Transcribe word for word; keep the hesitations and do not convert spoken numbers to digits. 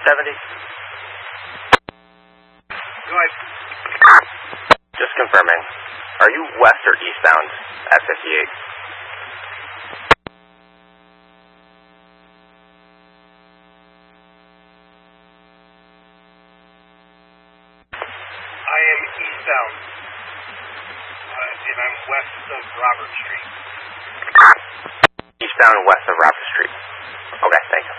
seventy. Go ahead. Just confirming. Are you west or eastbound at fifty-eight? I am eastbound, uh, and I'm west of Robert Street. Eastbound west of Robert Street. Okay, thanks.